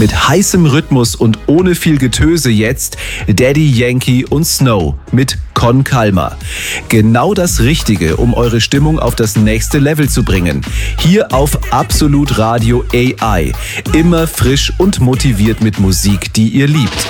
Mit heißem Rhythmus und ohne viel Getöse jetzt Daddy Yankee und Snow mit Con Calma. Genau das Richtige, um eure Stimmung auf das nächste Level zu bringen. Hier auf Absolut Radio AI. Immer frisch und motiviert mit Musik, die ihr liebt.